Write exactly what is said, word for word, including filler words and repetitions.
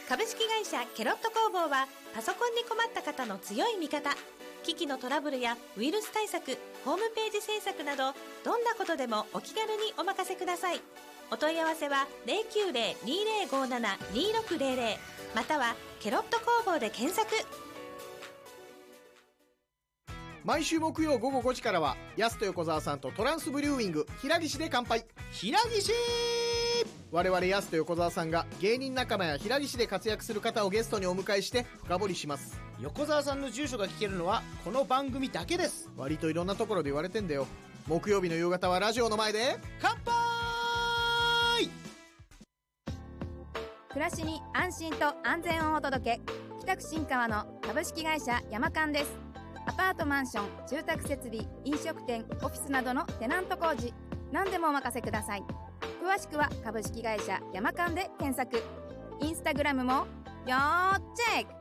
株式会社ケロット工房はパソコンに困った方の強い味方。機器のトラブルやウイルス対策、ホームページ制作などどんなことでもお気軽にお任せください。お問い合わせは ゼロきゅうゼロ にゼロごなな にろくゼロゼロ またはケロット工房で検索。 毎週木曜午後ごじからはヤスと横澤さんとトランスブリューウィング平岸で乾杯。 平岸。 我々ヤスと横澤さんが芸人仲間や平岸で活躍する方をゲストにお迎えして深掘りします。 横澤さんの住所が聞けるのはこの番組だけです。 割といろんなところで言われてんだよ。木曜日の夕方はラジオの前で乾杯。 暮らしに安心と安全をお届け、北区新川の株式会社山間です。アパートマンション、住宅設備、飲食店、オフィスなどのテナント工事、何でもお任せください。詳しくは株式会社山間で検索。インスタグラムも要チェック。